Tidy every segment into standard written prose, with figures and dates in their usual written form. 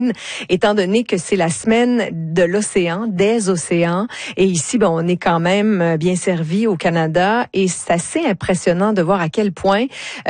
étant donné que c'est la semaine de l'océan, des océans. Et ici, on est quand même bien servi au Canada et c'est assez impressionnant de voir à quel point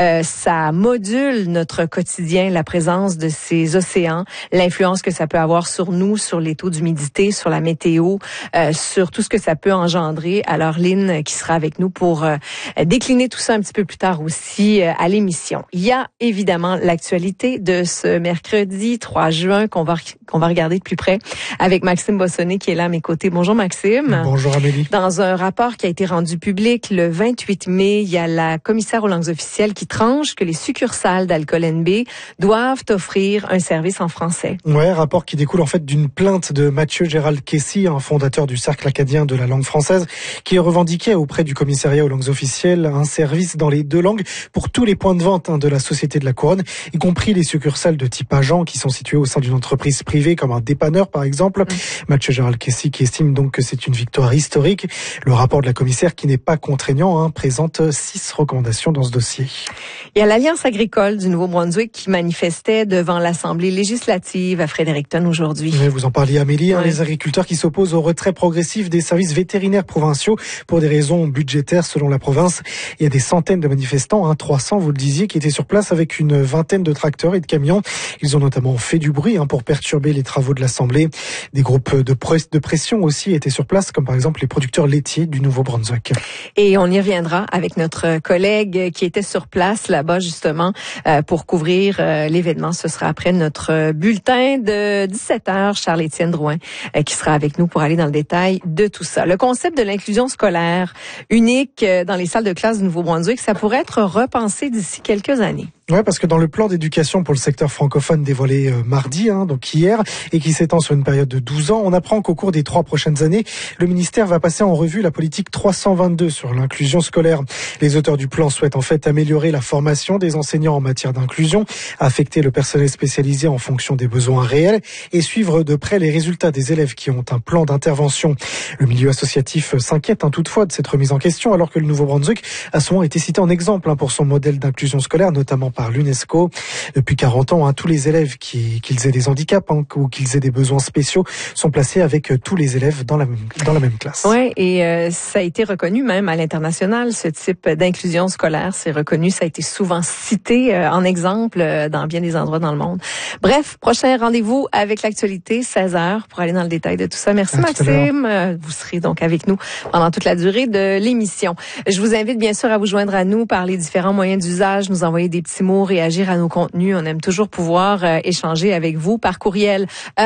ça module notre quotidien, la présence de ces océans, l'influence que ça peut avoir sur nous, sur les taux d'humidité, sur la météo, sur tout ce que ça peut engendrer. Alors, Lynn qui sera avec nous pour décliner tout ça un petit peu plus tard aussi à l'émission. Il y a évidemment l'actualité de ce mercredi 3 juin qu'on va regarder de plus près avec Maxime Bossonné qui est là à mes côtés. Bonjour Maxime. Bonjour Amélie. Dans un rapport qui a été rendu public le 28 mai, il y a la commissaire aux langues officielles qui tranche que les succursales d'Alcool NB doivent offrir un service en français. Ouais, rapport qui découle en fait d'une plainte de Mathieu Gérald Kessy, un fondateur du Cercle acadien de la langue française, qui revendiquait auprès du commissariat aux langues officielles un service dans les 2 langues pour tous les points de vente de la Société de la Couronne, y compris les succursales de type agent qui sont situées au sein d'une entreprise privée comme un dépanneur par exemple. Mathieu Gérald Kessy qui estime donc que c'est une victoire historique. Le rapport de la commissaire qui n'est pas contraignant présente 6 recommandations dans ce dossier. Il y a l'Alliance agricole du Nouveau-Brunswick qui manifestait devant l'Assemblée législative à Fredericton aujourd'hui. Vous en parliez Amélie, les agriculteurs qui s'opposent au retrait progressif des services vétérinaires provinciaux pour des raisons budgétaires selon la province. Il y a des centaines de manifestants, 300 vous le disiez, qui étaient sur place avec une vingtaine de tracteurs et de camions. Ils ont notamment fait du bruit pour perturber les travaux de l'Assemblée. Des groupes de pression aussi étaient sur place, comme par exemple les producteurs laitiers du Nouveau-Brunswick. Et on y reviendra avec notre collègue qui était sur place là-bas justement pour couvrir l'événement. Ce sera après notre bulletin de 17h, Charles-Étienne Drouin qui sera avec nous pour aller dans le détail de tout ça. Le concept de l'inclusion scolaire unique dans les salles de classe du Nouveau-Brunswick, ça pourrait être repensé d'ici quelques années. Ouais, parce que dans le plan d'éducation pour le secteur francophone dévoilé mardi, donc hier, et qui s'étend sur une période de 12 ans, on apprend qu'au cours des 3 prochaines années, le ministère va passer en revue la politique 322 sur l'inclusion scolaire. Les auteurs du plan souhaitent en fait améliorer la formation des enseignants en matière d'inclusion, affecter le personnel spécialisé en fonction des besoins réels et suivre de près les résultats des élèves qui ont un plan d'intervention. Le milieu associatif s'inquiète toutefois de cette remise en question, alors que le Nouveau-Brunswick a souvent été cité en exemple pour son modèle d'inclusion scolaire, notamment par l'UNESCO. Depuis 40 ans, tous les élèves, qu'ils aient des handicaps ou qu'ils aient des besoins spéciaux, sont placés avec tous les élèves dans la même classe. Ouais, et ça a été reconnu même à l'international, ce type d'inclusion scolaire. C'est reconnu, ça a été souvent cité en exemple dans bien des endroits dans le monde. Bref, prochain rendez-vous avec l'actualité, 16h, pour aller dans le détail de tout ça. Merci Maxime. Vous serez donc avec nous pendant toute la durée de l'émission. Je vous invite bien sûr à vous joindre à nous par les différents moyens d'usage, nous envoyer des petits mots, réagir à nos contenus. On aime toujours pouvoir échanger avec vous par courriel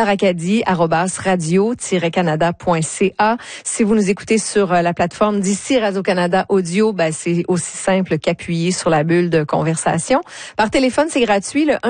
heuracadie@radio-canada.ca. Si vous nous écoutez sur la plateforme d'ici Radio-Canada Audio, c'est aussi simple qu'appuyer sur la bulle de conversation. Par téléphone, c'est gratuit, le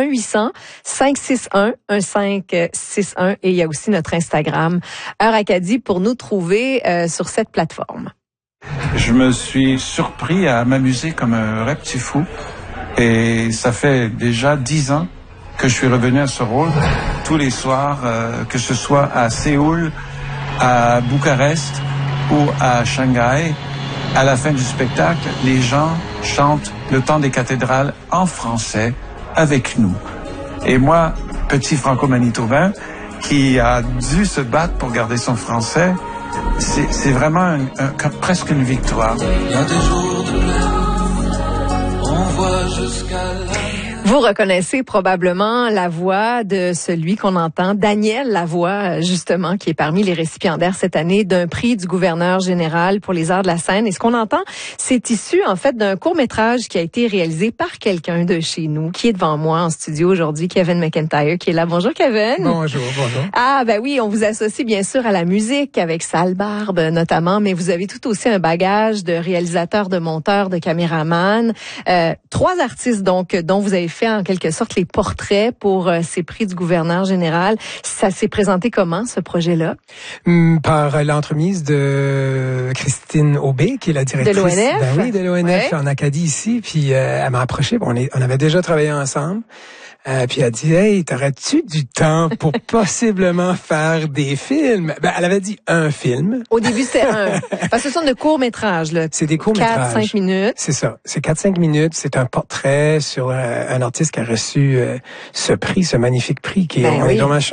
1-800-561-1561. Et il y a aussi notre Instagram, Heure Acadie, pour nous trouver sur cette plateforme. Je me suis surpris à m'amuser comme un vrai petit fou. Et ça fait déjà 10 ans que je suis revenu à ce rôle tous les soirs, que ce soit à Séoul, à Bucarest ou à Shanghai. À la fin du spectacle, les gens chantent Le Temps des cathédrales en français avec nous. Et moi, petit franco-manitobain, qui a dû se battre pour garder son français, c'est vraiment presque une victoire. Il y a des jours de on voit jusqu'à là. Vous reconnaissez probablement la voix de celui qu'on entend, Daniel Lavoie, justement, qui est parmi les récipiendaires cette année d'un prix du gouverneur général pour les arts de la scène. Et ce qu'on entend, c'est issu, en fait, d'un court-métrage qui a été réalisé par quelqu'un de chez nous, qui est devant moi en studio aujourd'hui, Kevin McIntyre, qui est là. Bonjour, Kevin. Bonjour. Oui, on vous associe bien sûr à la musique, avec Sale Barbe notamment, mais vous avez tout aussi un bagage de réalisateur, de monteur, de caméraman. 3 artistes, donc, dont vous avez fait en quelque sorte les portraits pour ces prix du gouverneur général. Ça s'est présenté comment, ce projet-là? Par l'entremise de Christine Aubé, qui est la directrice de l'ONF. De l'ONF en Acadie ici. Puis elle m'a approché. On avait déjà travaillé ensemble. Puis elle a dit, hey, t'aurais-tu du temps pour possiblement faire des films? Elle avait dit un film. Au début, c'était un. Parce que ce sont de courts-métrages, là. C'est des courts-métrages. 4-5 minutes. C'est ça. C'est 4-5 minutes. C'est un portrait sur un artiste qui a reçu ce prix, ce magnifique prix qui est vraiment